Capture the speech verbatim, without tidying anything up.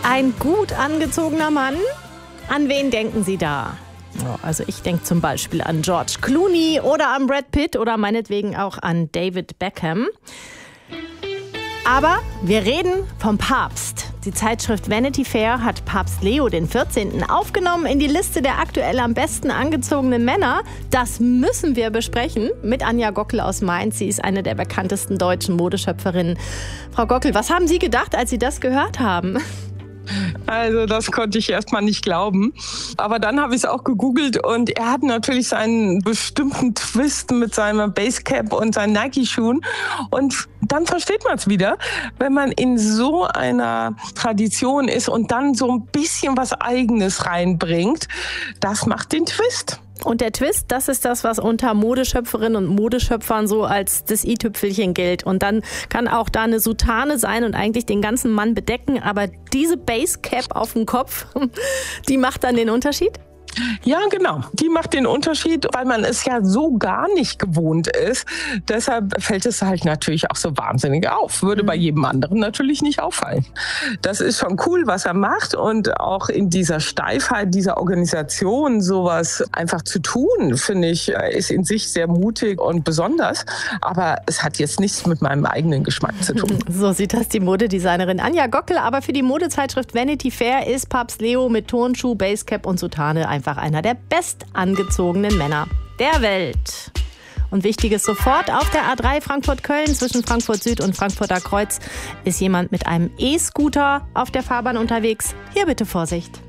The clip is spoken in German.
Ein gut angezogener Mann? An wen denken Sie da? Also ich denke zum Beispiel an George Clooney oder an Brad Pitt oder meinetwegen auch an David Beckham. Aber wir reden vom Papst. Die Zeitschrift Vanity Fair hat Papst Leo den vierzehnten aufgenommen in die Liste der aktuell am besten angezogenen Männer. Das müssen wir besprechen mit Anja Gockel aus Mainz. Sie ist eine der bekanntesten deutschen Modeschöpferinnen. Frau Gockel, was haben Sie gedacht, als Sie das gehört haben? Also das konnte ich erstmal nicht glauben. Aber dann habe ich es auch gegoogelt und er hat natürlich seinen bestimmten Twist mit seiner Basecap und seinen Nike-Schuhen. Und dann versteht man es wieder, wenn man in so einer Tradition ist und dann so ein bisschen was Eigenes reinbringt. Das macht den Twist. Und der Twist, das ist das, was unter Modeschöpferinnen und Modeschöpfern so als das i-Tüpfelchen gilt. Und dann kann auch da eine Soutane sein und eigentlich den ganzen Mann bedecken. Aber diese Basecap auf dem Kopf, die macht dann den Unterschied? Ja, genau. Die macht den Unterschied, weil man es ja so gar nicht gewohnt ist. Deshalb fällt es halt natürlich auch so wahnsinnig auf. Würde mhm. bei jedem anderen natürlich nicht auffallen. Das ist schon cool, was er macht. Und auch in dieser Steifheit dieser Organisation sowas einfach zu tun, finde ich, ist in sich sehr mutig und besonders. Aber es hat jetzt nichts mit meinem eigenen Geschmack zu tun. So sieht das die Modedesignerin Anja Gockel. Aber für die Modezeitschrift Vanity Fair ist Papst Leo mit Turnschuh, Basecap und Soutane einfach einer der bestangezogenen Männer der Welt. Und wichtig ist sofort, auf der A drei Frankfurt-Köln zwischen Frankfurt Süd und Frankfurter Kreuz ist jemand mit einem E-Scooter auf der Fahrbahn unterwegs. Hier bitte Vorsicht.